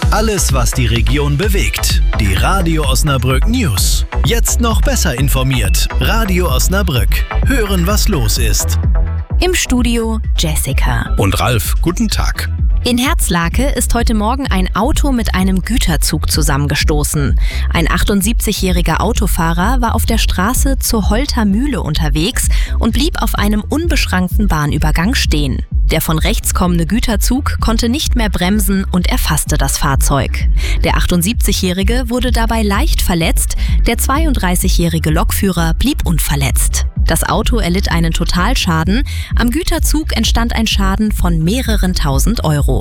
Alles, was die Region bewegt. Die Radio Osnabrück News. Jetzt noch besser informiert. Radio Osnabrück. Hören, was los ist. Im Studio Jessica und Ralf, guten Tag. In Herzlake ist heute Morgen ein Auto mit einem Güterzug zusammengestoßen. Ein 78-jähriger Autofahrer war auf der Straße zur Holter Mühle unterwegs und blieb auf einem unbeschrankten Bahnübergang stehen. Der von rechts kommende Güterzug konnte nicht mehr bremsen und erfasste das Fahrzeug. Der 78-Jährige wurde dabei leicht verletzt, der 32-jährige Lokführer blieb unverletzt. Das Auto erlitt einen Totalschaden, am Güterzug entstand ein Schaden von mehreren tausend Euro.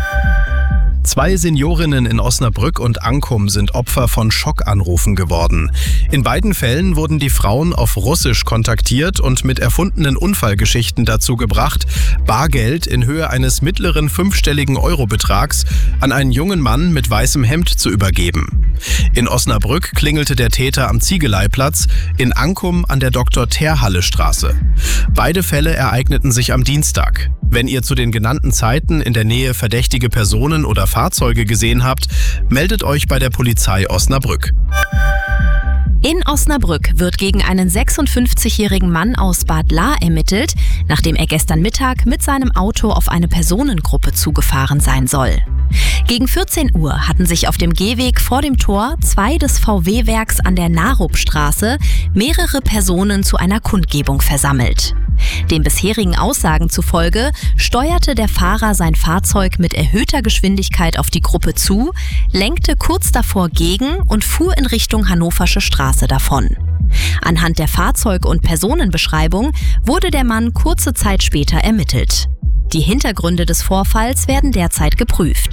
2 Seniorinnen in Osnabrück und Ankum sind Opfer von Schockanrufen geworden. In beiden Fällen wurden die Frauen auf Russisch kontaktiert und mit erfundenen Unfallgeschichten dazu gebracht, Bargeld in Höhe eines mittleren 5-stelligen Eurobetrags an einen jungen Mann mit weißem Hemd zu übergeben. In Osnabrück klingelte der Täter am Ziegeleiplatz, in Ankum an der Dr.-Terhalle-Straße. Beide Fälle ereigneten sich am Dienstag. Wenn ihr zu den genannten Zeiten in der Nähe verdächtige Personen oder Fahrzeuge gesehen habt, meldet euch bei der Polizei Osnabrück. In Osnabrück wird gegen einen 56-jährigen Mann aus Bad Lahr ermittelt, nachdem er gestern Mittag mit seinem Auto auf eine Personengruppe zugefahren sein soll. Gegen 14 Uhr hatten sich auf dem Gehweg vor dem Tor 2 des VW-Werks an der Narupstraße mehrere Personen zu einer Kundgebung versammelt. Den bisherigen Aussagen zufolge steuerte der Fahrer sein Fahrzeug mit erhöhter Geschwindigkeit auf die Gruppe zu, lenkte kurz davor gegen und fuhr in Richtung Hannoversche Straße davon. Anhand der Fahrzeug- und Personenbeschreibung wurde der Mann kurze Zeit später ermittelt. Die Hintergründe des Vorfalls werden derzeit geprüft.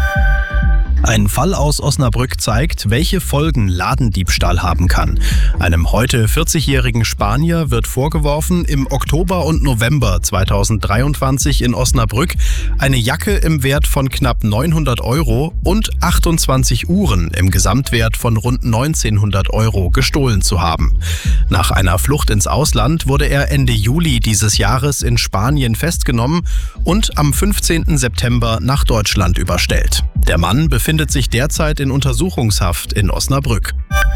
Ein Fall aus Osnabrück zeigt, welche Folgen Ladendiebstahl haben kann. Einem heute 40-jährigen Spanier wird vorgeworfen, im Oktober und November 2023 in Osnabrück eine Jacke im Wert von knapp 900 Euro und 28 Uhren im Gesamtwert von rund 1900 Euro gestohlen zu haben. Nach einer Flucht ins Ausland wurde er Ende Juli dieses Jahres in Spanien festgenommen und am 15. September nach Deutschland überstellt. Der Mann befindet sich derzeit in Untersuchungshaft in Osnabrück.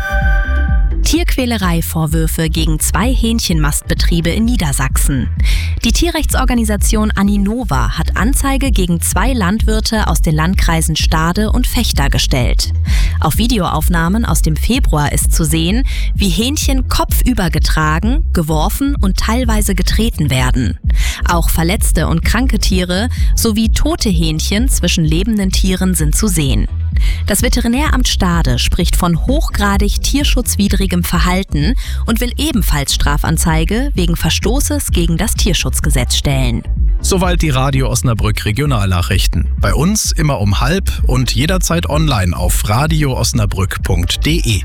Tierquälerei-Vorwürfe gegen 2 Hähnchenmastbetriebe in Niedersachsen. Die Tierrechtsorganisation Aninova hat Anzeige gegen 2 Landwirte aus den Landkreisen Stade und Vechta gestellt. Auf Videoaufnahmen aus dem Februar ist zu sehen, wie Hähnchen kopfüber getragen, geworfen und teilweise getreten werden. Auch verletzte und kranke Tiere sowie tote Hähnchen zwischen lebenden Tieren sind zu sehen. Das Veterinäramt Stade spricht von hochgradig tierschutzwidrigem Verhalten und will ebenfalls Strafanzeige wegen Verstoßes gegen das Tierschutzgesetz stellen. Soweit die Radio Osnabrück Regionalnachrichten. Bei uns immer um 12:30 und jederzeit online auf radioosnabrück.de.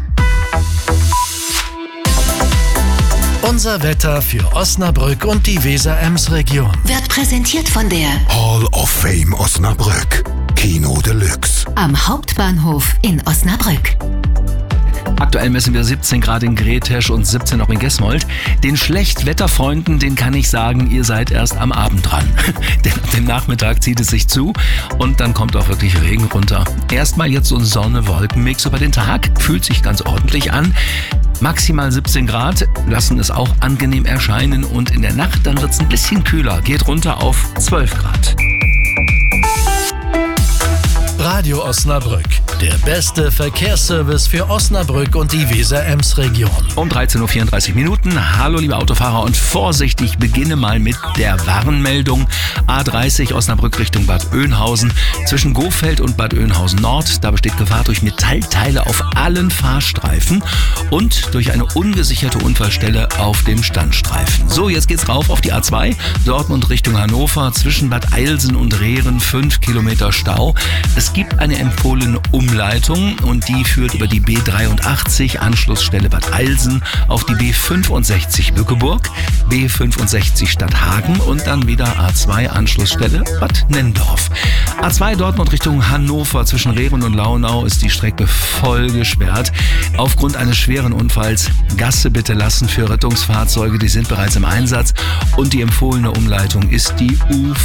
Unser Wetter für Osnabrück und die Weser-Ems-Region wird präsentiert von der Hall of Fame Osnabrück. Kino Deluxe. Am Hauptbahnhof in Osnabrück. Aktuell messen wir 17 Grad in Gretesch und 17 auch in Gesmold. Den Schlechtwetterfreunden, den kann ich sagen, ihr seid erst am Abend dran. Denn ab dem Nachmittag zieht es sich zu und dann kommt auch wirklich Regen runter. Erstmal jetzt so ein Sonne-Wolken-Mix über den Tag, fühlt sich ganz ordentlich an. Maximal 17 Grad, lassen es auch angenehm erscheinen und in der Nacht dann wird es ein bisschen kühler, geht runter auf 12 Grad. Radio Osnabrück, der beste Verkehrsservice für Osnabrück und die Weser-Ems-Region. Um 13:34 Uhr. Hallo liebe Autofahrer und Vorsicht, ich beginne mal mit der Warnmeldung. A30 Osnabrück Richtung Bad Oeynhausen. Zwischen Gohfeld und Bad Oeynhausen Nord, da besteht Gefahr durch Metallteile auf allen Fahrstreifen und durch eine ungesicherte Unfallstelle auf dem Standstreifen. So, jetzt geht's rauf auf die A2, Dortmund Richtung Hannover. Zwischen Bad Eilsen und Rehren 5 Kilometer Stau. Es gibt eine empfohlene Umleitung und die führt über die B83 Anschlussstelle Bad Eilsen auf die B65 Bückeburg, B65 Stadthagen und dann wieder A2 Anschlussstelle Bad Nenndorf. A2 Dortmund Richtung Hannover zwischen Rehren und Launau ist die Strecke voll gesperrt. Aufgrund eines schweren Unfalls Gasse bitte lassen für Rettungsfahrzeuge, die sind bereits im Einsatz und die empfohlene Umleitung ist die